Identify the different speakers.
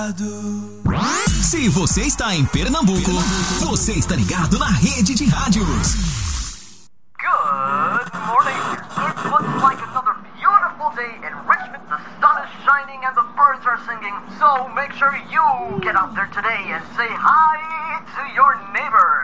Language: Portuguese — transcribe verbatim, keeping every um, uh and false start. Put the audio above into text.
Speaker 1: Se você está em Pernambuco, você está ligado na Rede de Rádios.
Speaker 2: Good morning. It looks like another beautiful day in Richmond. The sun is shining and the birds are singing. So make sure you get out there today and say hi to your neighbor.